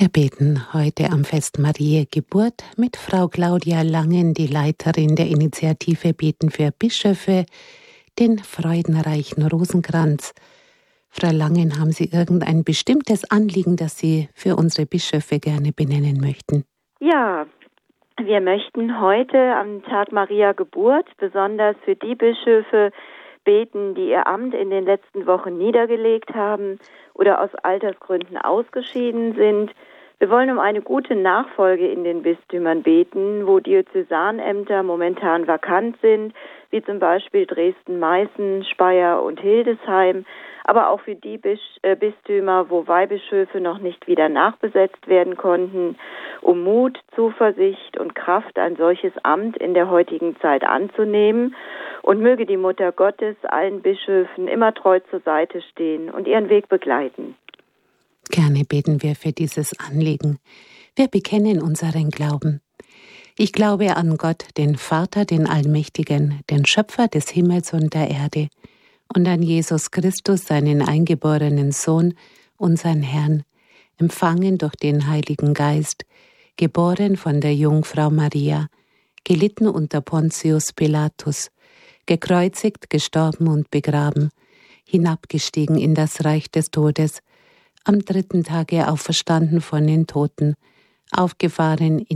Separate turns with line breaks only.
Wir beten heute am Fest Mariä Geburt mit Frau Claudia Langen, die Leiterin der Initiative Beten für Bischöfe, den freudenreichen Rosenkranz. Frau Langen, haben Sie irgendein bestimmtes Anliegen, das Sie für unsere Bischöfe gerne benennen möchten?
Ja, wir möchten heute am Tag Mariä Geburt besonders für die Bischöfe beten, die ihr Amt in den letzten Wochen niedergelegt haben oder aus Altersgründen ausgeschieden sind. Wir wollen um eine gute Nachfolge in den Bistümern beten, wo Diözesanämter momentan vakant sind, wie zum Beispiel Dresden, Meißen, Speyer und Hildesheim, aber auch für die Bistümer, wo Weihbischöfe noch nicht wieder nachbesetzt werden konnten, um Mut, Zuversicht und Kraft, ein solches Amt in der heutigen Zeit anzunehmen. Und möge die Mutter Gottes allen Bischöfen immer treu zur Seite stehen und ihren Weg begleiten.
Gerne beten wir für dieses Anliegen. Wir bekennen unseren Glauben. Ich glaube an Gott, den Vater, den Allmächtigen, den Schöpfer des Himmels und der Erde, und an Jesus Christus, seinen eingeborenen Sohn, unseren Herrn, empfangen durch den Heiligen Geist, geboren von der Jungfrau Maria, gelitten unter Pontius Pilatus, gekreuzigt, gestorben und begraben, hinabgestiegen in das Reich des Todes, am 3. Tage auferstanden von den Toten, aufgefahren